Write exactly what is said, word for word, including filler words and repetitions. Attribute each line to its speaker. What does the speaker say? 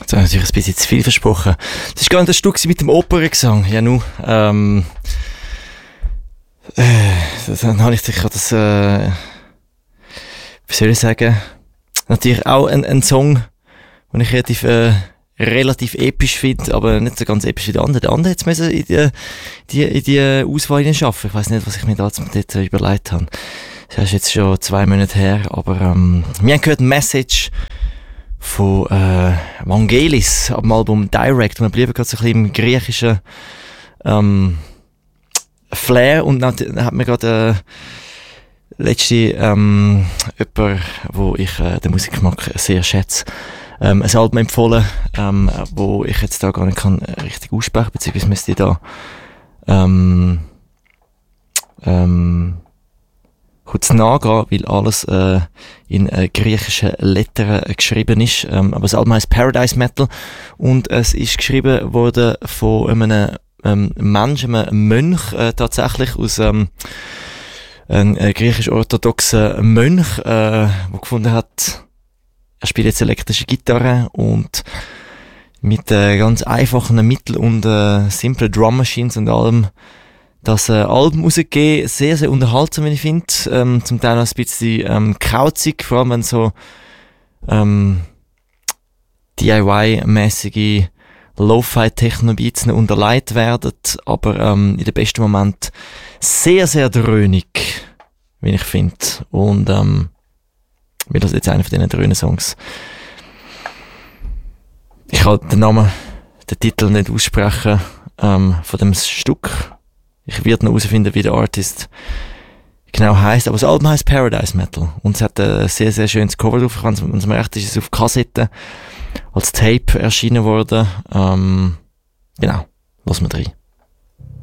Speaker 1: Das ist natürlich ein bisschen zu viel versprochen. Das war gar nicht ein Stück mit dem Operngesang. Ja, nu. Ähm, äh, dann habe ich sicher das, äh, wie soll ich sagen, natürlich auch ein, ein Song, den ich relativ, äh, relativ episch finde, aber nicht so ganz episch wie der andere. Der andere hat es in die, die, in die Auswahl schaffen. Ich weiss nicht, was ich mir da dort überlegt habe. Das ist jetzt schon zwei Monate her, aber ähm, wir haben gehört Message von äh, Vangelis ab dem Album Direct, und wir bleiben gerade so ein bisschen im griechischen ähm, Flair, und dann, dann hat mir gerade äh, letzte ähm, jemand, wo ich äh, den Musikgeschmack sehr schätze, ähm, ein Album empfohlen, ähm, wo ich jetzt da gar nicht kann richtig aussprechen, beziehungsweise müsste ich da ähm, ähm, kurz nachgehen, weil alles äh, in äh, griechischen Lettern äh, geschrieben ist. Ähm, aber das Album heisst Paradise Metal, und es ist geschrieben worden von einem ähm, Menschen, einem Mönch, äh, tatsächlich aus ähm, einem äh, griechisch-orthodoxen Mönch, äh, der gefunden hat, er spielt jetzt elektrische Gitarre, und mit äh, ganz einfachen Mitteln und äh, simplen Drum Machines und allem das äh, Album rausgegeben, sehr, sehr unterhaltsam, wie ich finde, ähm, zum Teil auch ein bisschen ähm, kauzig, vor allem wenn so ähm, D I Y-mäßige Lo-Fi-Techno-Beats unterlegt werden, aber ähm, in den besten Momenten sehr, sehr dröhnig, wie ich finde. Und ähm, mir das jetzt einer von diesen dröhnen Songs. Ich kann den Namen, den Titel nicht aussprechen ähm, von dem Stück. Ich werde noch herausfinden, wie der Artist genau heisst. Aber das Album heisst Paradise Metal. Und es hat ein sehr, sehr schönes Cover drauf. Wenn es mir recht ist, ist es auf Kassette als Tape erschienen worden. Ähm, genau, lassen wir rein.